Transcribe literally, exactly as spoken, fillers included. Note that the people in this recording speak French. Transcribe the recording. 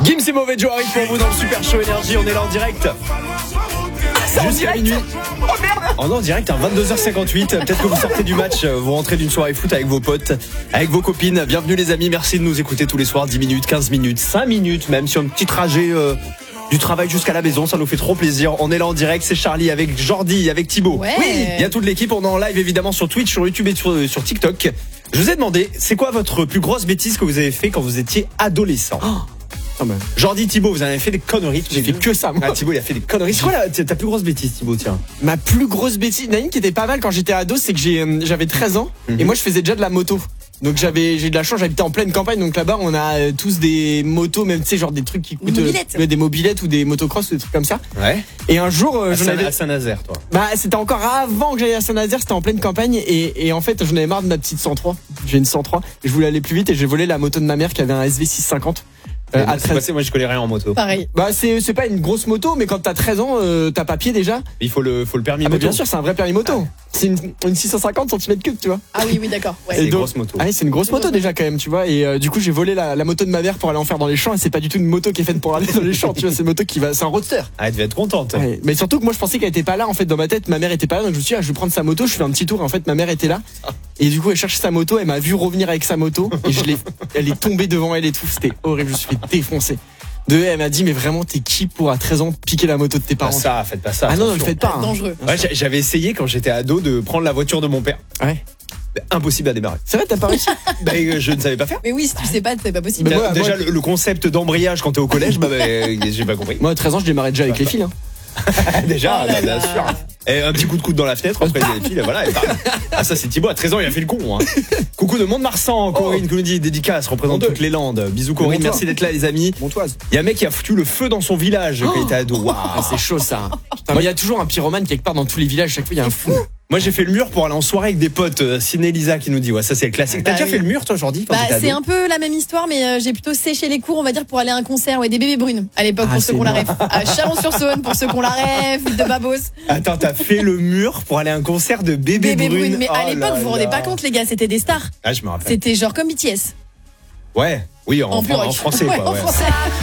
Gims et Mauvais Joe arrivent pour vous dans le Super Show Énergie. On est là en direct. Jusqu'à minuit. Oh merde. On est en direct à vingt-deux heures cinquante-huit. Peut-être que vous sortez du match, vous rentrez d'une soirée foot avec vos potes, avec vos copines. Bienvenue les amis, merci de nous écouter tous les soirs. dix minutes, quinze minutes, cinq minutes même sur un petit trajet euh, du travail jusqu'à la maison. Ça nous fait trop plaisir. On est là en direct, c'est Charlie avec Jordi, avec Thibaut. Ouais. Oui, il y a toute l'équipe. On est en live évidemment sur Twitch, sur YouTube et sur, sur TikTok. Je vous ai demandé, c'est quoi votre plus grosse bêtise que vous avez fait quand vous étiez adolescent? Oh. Ah bah. Jordi, Thibaut, vous en avez fait des conneries. J'ai fait que ça, moi. Ah, Thibaut, il a fait des conneries. C'est quoi la, ta plus grosse bêtise, Thibaut, tiens? Ma plus grosse bêtise, Naïm, qui était pas mal quand j'étais ado, c'est que j'ai, euh, j'avais treize ans Mhm. et moi je faisais déjà de la moto. Donc j'avais, j'ai de la chance, j'habitais en pleine campagne, donc là-bas on a euh, tous des motos, même tu sais genre des trucs qui coûtent, mobilettes. ouais, des mobilettes ou des motocross ou des trucs comme ça. Ouais. Et un jour, euh, À j'en Saint- avais, à Saint-Nazaire, toi. bah c'était encore avant que j'aille à Saint-Nazaire, c'était en pleine campagne et, et en fait j'en avais marre de ma petite cent trois. J'ai une cent trois et je voulais aller plus vite et j'ai volé la moto de ma mère qui avait un S V six cent cinquante. Euh, à C'est treize. passé, moi, je connais rien en moto. Pareil. Bah c'est c'est pas une grosse moto, mais quand t'as treize ans, euh, t'as papier déjà. Il faut le, faut le permis Ah bah moto. bien sûr, c'est un vrai permis moto. C'est une, une six cent cinquante centimètres cubes, tu vois. Ah oui, oui, d'accord. Ouais. C'est Et une donc- grosse moto. Ah oui, c'est une grosse moto déjà quand même, tu vois. Et euh, du coup, j'ai volé la, la moto de ma mère pour aller en faire dans les champs. Et c'est pas du tout une moto qui est faite pour aller dans les champs, tu vois. C'est une moto qui va, c'est un roadster. Ah, elle devait être contente. Ouais. Mais surtout que moi, je pensais qu'elle était pas là. En fait, dans ma tête, ma mère était pas là. Donc je me suis dit, ah, je vais prendre sa moto. Je fais un petit tour. Et en fait, ma mère était là. Et du coup, elle cherchait sa moto. Elle m'a vu revenir avec sa moto. Et je l'ai, elle est tombée devant elle et tout. C'était horrible. Je me suis fait défoncer. De, elle m'a dit, mais vraiment, t'es qui pour à treize ans piquer la moto de tes Pas parents? ça, faites pas ça. Ah non, ne le attention. faites pas. hein. Dangereux. Ouais, j'a- j'avais essayé quand j'étais ado de prendre la voiture de mon père. Ouais. Impossible à démarrer. C'est vrai, t'as pas réussi? Bah, euh, je ne savais pas faire. Mais oui, si tu sais pas, c'est pas possible. Mais moi, Déjà, moi- le, le concept d'embrayage quand t'es au collège, bah, bah, j'ai pas compris. Moi, à treize ans, je démarrais déjà avec les fils, hein. Déjà, Oh là bah, bien là. sûr. Et un petit coup de coude dans la fenêtre, après les filles, voilà. Et bam. Ah, ça, c'est Thibaut. À treize ans, il a fait le con. Hein. Coucou de Mont-de-Marsan, Corinne, qui nous dit dédicace, représente Mon toutes les Landes. Bisous, Corinne. Montois. Merci d'être là, les amis. Montoise. Il y a un mec qui a foutu le feu dans son village quand il était ado. Waouh. Ah, c'est chaud ça. Putain, mais il y a toujours un pyromane quelque part dans tous les villages. Chaque fois, il y a un fou. Moi, j'ai fait le mur pour aller en soirée avec des potes. Euh, Ciné Lisa qui nous dit, ouais, ça, c'est le classique. T'as Bah déjà oui. fait le mur, toi, Jordi, quand Bah, t'étais c'est ado un peu la même histoire, mais euh, j'ai plutôt séché les cours, on va dire, pour aller à un concert. Ouais, des bébés brunes à l'époque, Ah, pour ceux c'est qui ont la moi. rêve. À Chalon-sur-Saône, pour ceux qui ont la rêve, de Babos. Attends, t'as fait le mur pour aller à un concert de bébé, Bébés brune. brunes. Mais à Oh l'époque, là vous vous rendez là. pas compte, les gars, c'était des stars. Ah, je me rappelle. C'était genre comme B T S. Ouais, oui, en, En en, plus rock. en français, Ouais, quoi. en Ouais. français.